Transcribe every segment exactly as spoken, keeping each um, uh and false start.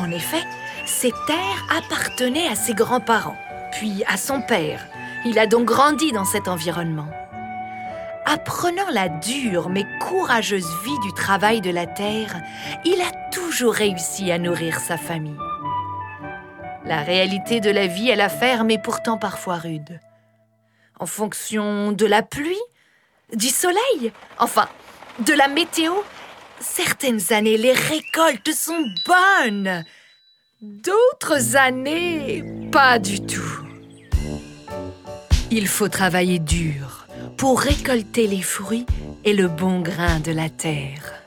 En effet, ces terres appartenaient à ses grands-parents, puis à son père. Il a donc grandi dans cet environnement. Apprenant la dure mais courageuse vie du travail de la terre, il a toujours réussi à nourrir sa famille. La réalité de la vie à la ferme est pourtant parfois rude. En fonction de la pluie, du soleil, enfin, de la météo, certaines années, les récoltes sont bonnes. D'autres années, pas du tout. Il faut travailler dur pour récolter les fruits et le bon grain de la terre.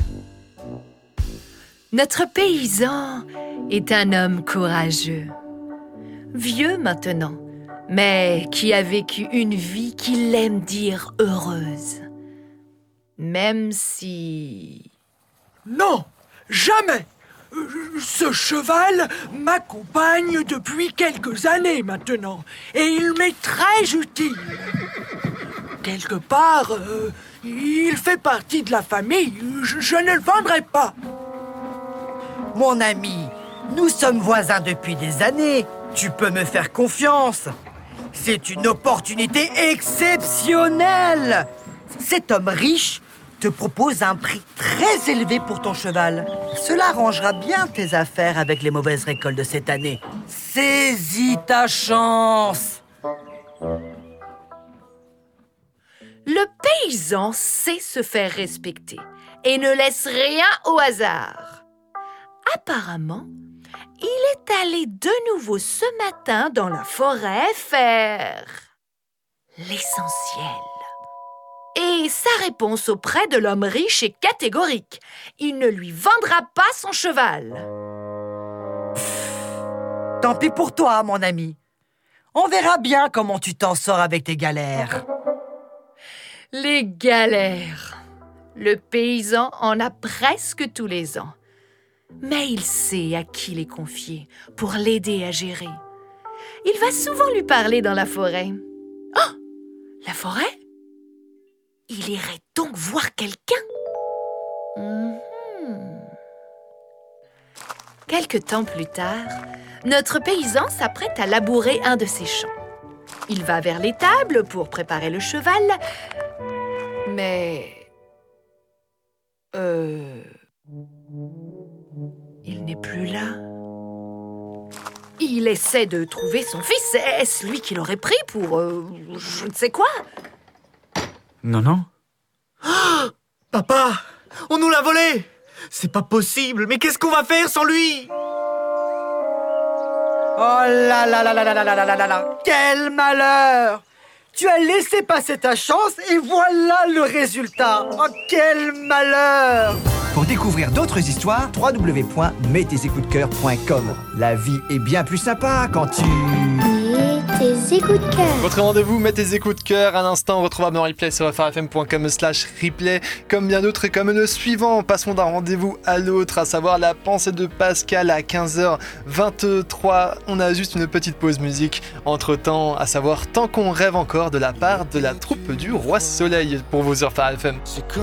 Notre paysan est un homme courageux, vieux maintenant, mais qui a vécu une vie qu'il aime dire heureuse. Même si... Non, jamais! Ce cheval m'accompagne depuis quelques années maintenant, et il m'est très utile. Quelque part, euh, il fait partie de la famille, je, je ne le vendrai pas. Mon ami, nous sommes voisins depuis des années, tu peux me faire confiance. C'est une opportunité exceptionnelle. Cet homme riche te propose un prix très élevé pour ton cheval. Cela arrangera bien tes affaires avec les mauvaises récoltes de cette année. Saisis ta chance. Le paysan sait se faire respecter et ne laisse rien au hasard. Apparemment, il est allé de nouveau ce matin dans la forêt faire l'essentiel. Et sa réponse auprès de l'homme riche est catégorique. Il ne lui vendra pas son cheval. Tant pis pour toi, mon ami. On verra bien comment tu t'en sors avec tes galères. Les galères. Le paysan en a presque tous les ans. Mais il sait à qui les confier pour l'aider à gérer. Il va souvent lui parler dans la forêt. Oh! La forêt? Il irait donc voir quelqu'un. Mm-hmm. Quelque temps plus tard, notre paysan s'apprête à labourer un de ses champs. Il va vers l'étable pour préparer le cheval, mais... Euh... Il n'est plus là. Il essaie de trouver son fils. Est-ce lui qui l'aurait pris pour... Euh, je ne sais quoi? Non, non. Oh, papa, on nous l'a volé. C'est pas possible, mais qu'est-ce qu'on va faire sans lui? Oh là là là là là là là là là là! Quel malheur! Tu as laissé passer ta chance et voilà le résultat! Oh, quel malheur! Pour découvrir d'autres histoires, w w w point mets tes écoutes cœur point com. La vie est bien plus sympa quand tu... Mets tes écoutes cœur. Votre rendez-vous, mettez tes écoutes cœur. À l'instant, retrouvable en replay sur f r f m point com slash replay. Comme bien d'autres et comme le suivant, passons d'un rendez-vous à l'autre, à savoir la pensée de Pascal à quinze heures vingt-trois. On a juste une petite pause musique entre temps, à savoir Tant qu'on rêve encore de la part de la troupe du Roi Soleil pour vous sur F R F M. C'est comme